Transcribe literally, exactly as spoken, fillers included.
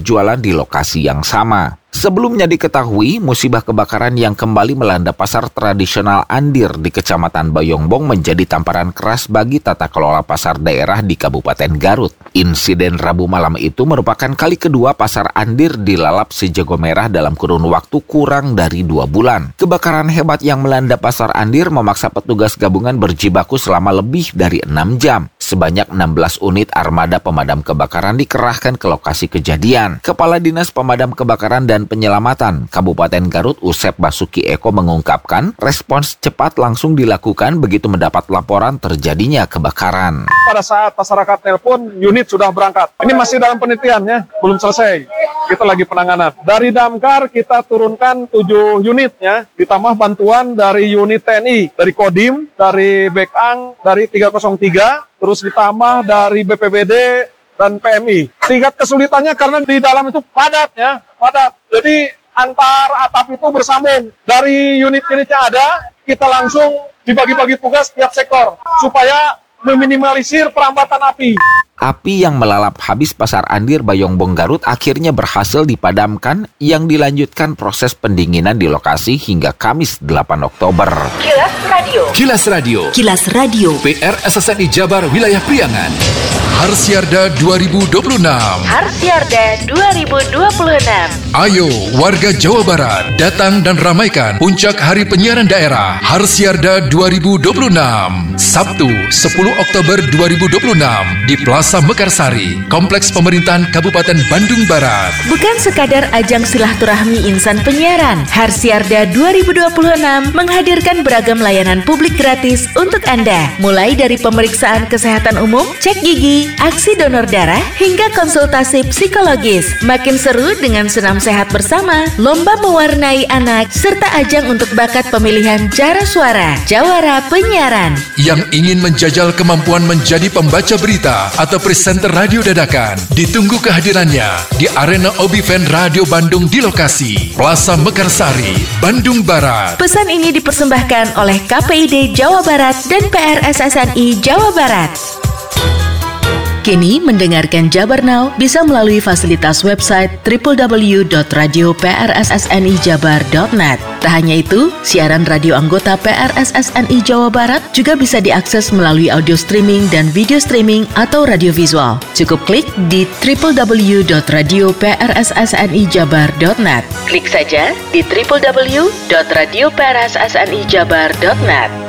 berjualan di lokasi yang sama. Sebelumnya diketahui, musibah kebakaran yang kembali melanda pasar tradisional Andir di Kecamatan Bayongbong menjadi tamparan keras bagi tata kelola pasar daerah di Kabupaten Garut. Insiden Rabu malam itu merupakan kali kedua pasar Andir dilalap si jago merah dalam kurun waktu kurang dari dua bulan. Kebakaran hebat yang melanda pasar Andir memaksa petugas gabungan berjibaku selama lebih dari enam jam. Sebanyak enam belas unit armada pemadam kebakaran dikerahkan ke lokasi kejadian. Kepala Dinas Pemadam Kebakaran dan Penyelamatan Kabupaten Garut Usep Basuki Eko mengungkapkan respons cepat langsung dilakukan begitu mendapat laporan terjadinya kebakaran. Pada saat masyarakat telepon, unit sudah berangkat. Ini masih dalam penelitiannya, belum selesai. Kita lagi penanganan. Dari Damkar kita turunkan tujuh unitnya, ditambah bantuan dari unit T N I, dari Kodim, dari Bekang, dari tiga nol tiga, terus ditambah dari B P B D dan P M I. Tingkat kesulitannya karena di dalam itu padat ya, padat. Jadi antar atap itu bersambung. Dari unit-unit yang ada, kita langsung dibagi-bagi tugas tiap sektor supaya meminimalisir perambatan api. Api yang melalap habis pasar Andir Bayongbong Garut akhirnya berhasil dipadamkan yang dilanjutkan proses pendinginan di lokasi hingga Kamis delapan Oktober. Kilas Radio. Kilas Radio. Kilas Radio. P R S S N I Jabar Wilayah Priangan. Harsiarda dua ribu dua puluh enam. Harsiarda dua ribu dua puluh enam. Ayo warga Jawa Barat datang dan ramaikan puncak Hari Penyiaran Daerah Harsiarda dua ribu dua puluh enam. Sabtu sepuluh Oktober dua ribu dua puluh enam di Plaza Mekarsari, Kompleks Pemerintahan Kabupaten Bandung Barat. Bukan sekadar ajang silaturahmi insan penyiaran, Harsiarda dua ribu dua puluh enam menghadirkan beragam layanan publik gratis untuk Anda. Mulai dari pemeriksaan kesehatan umum, cek gigi, aksi donor darah, hingga konsultasi psikologis. Makin seru dengan senam sehat bersama, lomba mewarnai anak, serta ajang untuk bakat pemilihan jara suara, jawara penyiaran. Yang ingin menjajal kemampuan menjadi pembaca berita atau presenter radio dadakan, ditunggu kehadirannya di Arena Obiven Radio Bandung di lokasi Plaza Mekarsari, Bandung Barat. Pesan ini dipersembahkan oleh K P I D Jawa Barat dan P R S S N I Jawa Barat. Kini mendengarkan Jabar Now bisa melalui fasilitas website w w w dot radio p r s s n i jabar dot net. Tak hanya itu, siaran radio anggota P R S S N I Jawa Barat juga bisa diakses melalui audio streaming dan video streaming atau radio visual. Cukup klik di w w w dot radio p r s s n i jabar dot net. Klik saja di w w w dot radio p r s s n i jabar dot net.